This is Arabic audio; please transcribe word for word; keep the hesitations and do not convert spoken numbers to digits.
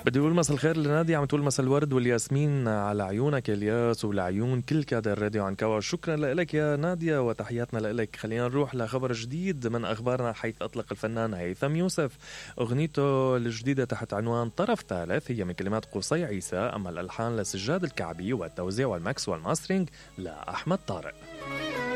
بدي أقول مساء الخير لنادية، عم تقول مساء الورد والياسمين على عيونك الياس ولعيون كل كادر الراديو عنكوا. شكرا لك يا نادية وتحياتنا لك. خلينا نروح لخبر جديد من أخبارنا، حيث أطلق الفنان هيثم يوسف أغنيته الجديدة تحت عنوان طرف ثالث، هي من كلمات قصي عيسى، أما الألحان لسجاد الكعبي والتوزيع والمكس والماسترينج لأحمد طارق.